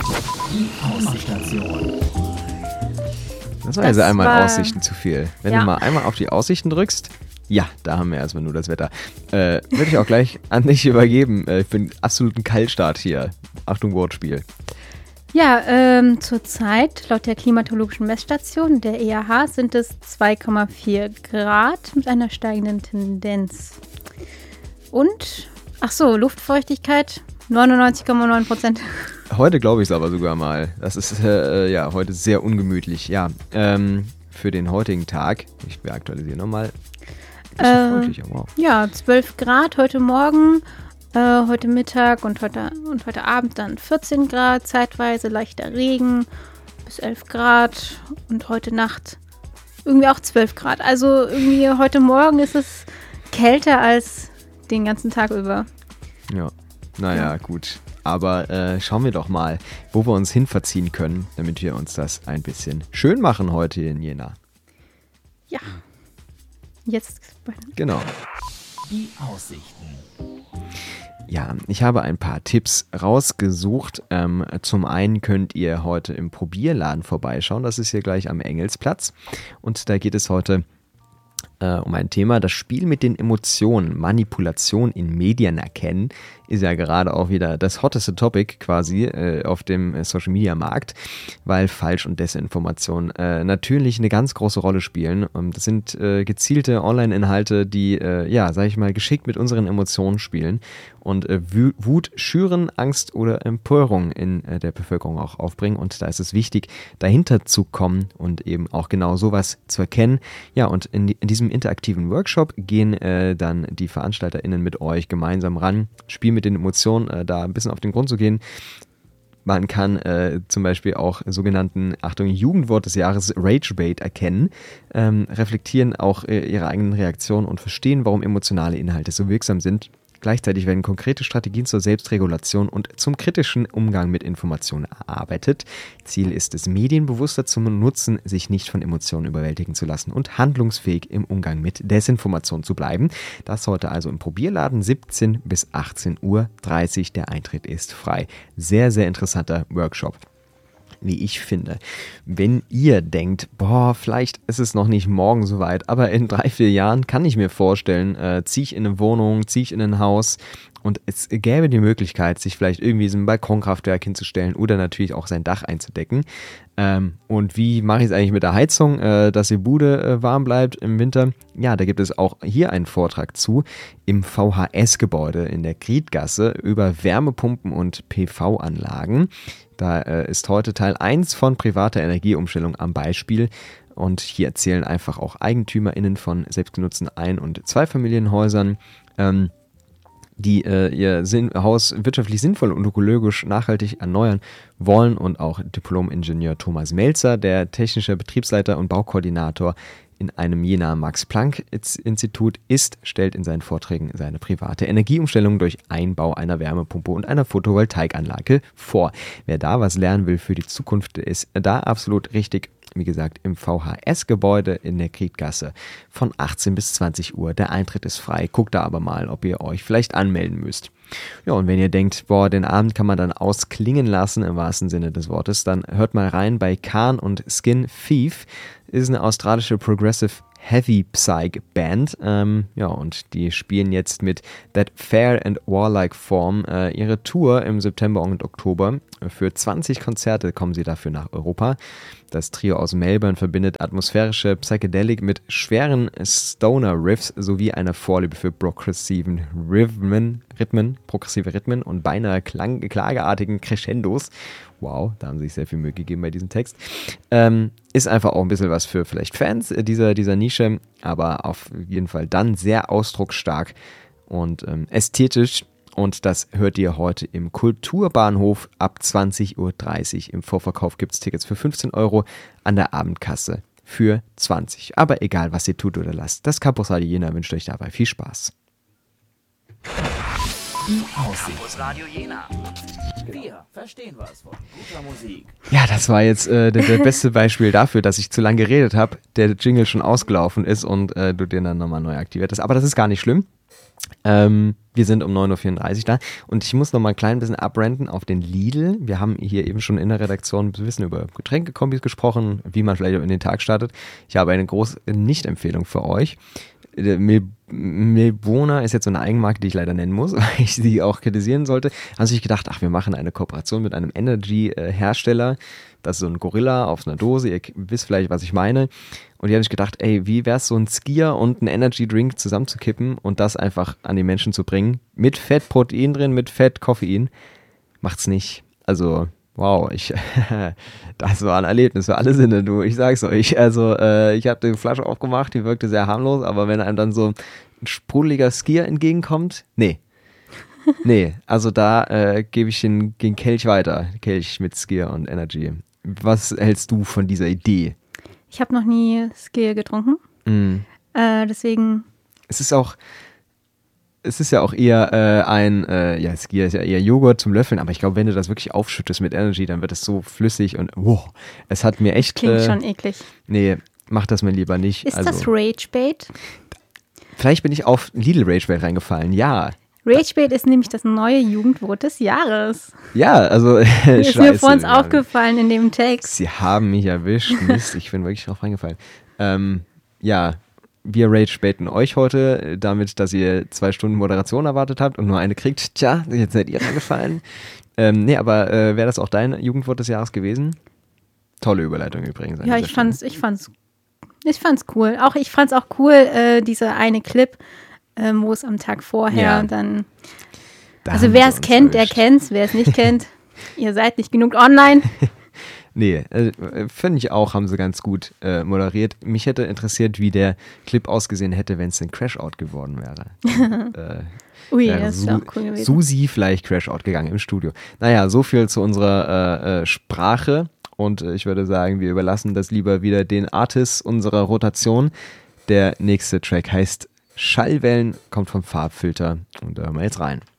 Die Aussichtstation. Das war jetzt einmal Aussichten zu viel. Wenn du mal einmal auf die Aussichten drückst, ja, da haben wir erstmal nur das Wetter. Würde ich auch gleich an dich übergeben für einen absoluten Kaltstart hier. Achtung, Wortspiel. Ja, zurzeit, laut der klimatologischen Messstation, der EAH, sind es 2,4 Grad mit einer steigenden Tendenz. Und, Luftfeuchtigkeit 99,9%. Heute glaube ich es aber sogar mal. Das ist heute sehr ungemütlich. Ja, für den heutigen Tag, ich aktualisiere nochmal. Freundlich, wow. Ja, 12 Grad heute Morgen, heute Mittag und heute Abend dann 14 Grad, zeitweise leichter Regen bis 11 Grad und heute Nacht irgendwie auch 12 Grad. Also irgendwie heute Morgen ist es kälter als den ganzen Tag über. Ja, naja, gut. Aber schauen wir doch mal, wo wir uns hin verziehen können, damit wir uns das ein bisschen schön machen heute in Jena. Ja, jetzt. Genau. Die Aussichten. Ja, ich habe ein paar Tipps rausgesucht. Zum einen könnt ihr heute im Probierladen vorbeischauen. Das ist hier gleich am Engelsplatz. Und da geht es heute um ein Thema, das Spiel mit den Emotionen, Manipulation in Medien erkennen, ist ja gerade auch wieder das hotteste Topic quasi auf dem Social-Media-Markt, weil Falsch- und Desinformation natürlich eine ganz große Rolle spielen. Das sind gezielte Online-Inhalte, die, sag ich mal, geschickt mit unseren Emotionen spielen und Wut schüren, Angst oder Empörung in der Bevölkerung auch aufbringen. Und da ist es wichtig, dahinter zu kommen und eben auch genau sowas zu erkennen. Ja, und in diesem interaktiven Workshop gehen dann die VeranstalterInnen mit euch gemeinsam ran, spielen mit den Emotionen, da ein bisschen auf den Grund zu gehen. Man kann zum Beispiel auch sogenannten, Jugendwort des Jahres, Ragebait erkennen, reflektieren auch ihre eigenen Reaktionen und verstehen, warum emotionale Inhalte so wirksam sind. Gleichzeitig werden konkrete Strategien zur Selbstregulation und zum kritischen Umgang mit Informationen erarbeitet. Ziel ist es, medienbewusster zu nutzen, sich nicht von Emotionen überwältigen zu lassen und handlungsfähig im Umgang mit Desinformation zu bleiben. Das heute also im Probierladen 17 bis 18:30 Uhr. Der Eintritt ist frei. Sehr, sehr interessanter Workshop, wie ich finde. Wenn ihr denkt, vielleicht ist es noch nicht morgen soweit, aber in 3-4 Jahren kann ich mir vorstellen, ziehe ich in eine Wohnung, ziehe ich in ein Haus und es gäbe die Möglichkeit, sich vielleicht irgendwie so ein Balkonkraftwerk hinzustellen oder natürlich auch sein Dach einzudecken. Und wie mache ich es eigentlich mit der Heizung, dass die Bude warm bleibt im Winter? Ja, da gibt es auch hier einen Vortrag zu im VHS-Gebäude in der Griedgasse über Wärmepumpen und PV-Anlagen. Da ist heute Teil 1 von privater Energieumstellung am Beispiel. Und hier erzählen einfach auch EigentümerInnen von selbstgenutzten Ein- und Zweifamilienhäusern, die ihr Haus wirtschaftlich sinnvoll und ökologisch nachhaltig erneuern wollen. Und auch Diplom-Ingenieur Thomas Melzer, der technische Betriebsleiter und Baukoordinator in einem Jenaer Max-Planck-Institut ist, stellt in seinen Vorträgen seine private Energieumstellung durch Einbau einer Wärmepumpe und einer Photovoltaikanlage vor. Wer da was lernen will für die Zukunft, ist da absolut richtig. Wie gesagt, im VHS-Gebäude in der Griedgasse von 18 bis 20 Uhr. Der Eintritt ist frei. Guckt da aber mal, ob ihr euch vielleicht anmelden müsst. Ja, und wenn ihr denkt, den Abend kann man dann ausklingen lassen, im wahrsten Sinne des Wortes, dann hört mal rein bei Khan und Skin Thief. Ist eine australische Progressive Heavy Psych Band. Und die spielen jetzt mit That Fair and Warlike Form ihre Tour im September und Oktober. Für 20 Konzerte kommen sie dafür nach Europa. Das Trio aus Melbourne verbindet atmosphärische Psychedelic mit schweren Stoner-Riffs sowie einer Vorliebe für progressive Rhythmen und beinahe klageartigen Crescendos. Wow, da haben sie sich sehr viel Mühe gegeben bei diesem Text. Ist einfach auch ein bisschen was für vielleicht Fans dieser Nische, aber auf jeden Fall dann sehr ausdrucksstark und ästhetisch. Und das hört ihr heute im Kulturbahnhof ab 20:30 Uhr. Im Vorverkauf gibt es Tickets für 15 €, an der Abendkasse für 20. Aber egal, was ihr tut oder lasst, das Campus Radio Jena wünscht euch dabei viel Spaß. Die Campus Radio Jena. Wir verstehen was von guter Musik. Ja, das war jetzt der beste Beispiel dafür, dass ich zu lange geredet habe, der Jingle schon ausgelaufen ist und du den dann nochmal neu aktiviert hast. Aber das ist gar nicht schlimm. Wir sind um 9.34 Uhr da und ich muss noch mal ein klein bisschen abrenten auf den Lidl. Wir haben hier eben schon in der Redaktion ein bisschen über Getränkekombis gesprochen, wie man vielleicht in den Tag startet. Ich habe eine große Nicht-Empfehlung für euch. Milbona ist jetzt so eine Eigenmarke, die ich leider nennen muss, weil ich sie auch kritisieren sollte. Haben sich gedacht, wir machen eine Kooperation mit einem Energy-Hersteller. Das ist so ein Gorilla auf einer Dose. Ihr wisst vielleicht, was ich meine. Und die haben sich gedacht, wie wäre es so ein Skier und ein Energy-Drink zusammenzukippen und das einfach an die Menschen zu bringen. Mit Fett, Protein drin, mit Fett, Koffein. Macht's nicht. Also, wow, das war ein Erlebnis für alle Sinne, du. Ich sag's euch. Also, ich habe die Flasche aufgemacht, die wirkte sehr harmlos, aber wenn einem dann so ein sprudeliger Skier entgegenkommt, nee, also da gebe ich den Kelch weiter. Kelch mit Skier und Energy. Was hältst du von dieser Idee? Ich habe noch nie Skier getrunken. Deswegen. Es ist ja auch eher Skier ist ja eher Joghurt zum Löffeln, aber ich glaube, wenn du das wirklich aufschüttest mit Energy, dann wird es so flüssig und es hat mir echt... Klingt schon eklig. Nee, mach das mir lieber nicht. Ist das Ragebait? Vielleicht bin ich auf Lidl Ragebait reingefallen, ja. Ragebait ist nämlich das neue Jugendwort des Jahres. Ja, also ist mir vor uns aufgefallen in dem Text. Sie haben mich erwischt. Mist, ich bin wirklich drauf reingefallen. Wir ragebaiten euch heute damit, dass ihr 2 Stunden Moderation erwartet habt und nur eine kriegt. Tja, jetzt seid ihr reingefallen. Aber wäre das auch dein Jugendwort des Jahres gewesen? Tolle Überleitung übrigens. Ja, ich fand's cool. Ich fand's auch cool, dieser eine Clip, wo es am Tag vorher dann... Also wer es kennt, der kennt's. Wer es nicht kennt, ihr seid nicht genug online. Nee, finde ich auch, haben sie ganz gut moderiert. Mich hätte interessiert, wie der Clip ausgesehen hätte, wenn es ein Crashout geworden wäre. Das wäre auch cool gewesen. Susi vielleicht Crashout gegangen im Studio. Naja, so viel zu unserer Sprache. Und ich würde sagen, wir überlassen das lieber wieder den Artists unserer Rotation. Der nächste Track heißt Schallwellen, kommt vom Farbfilter und da hören wir jetzt rein.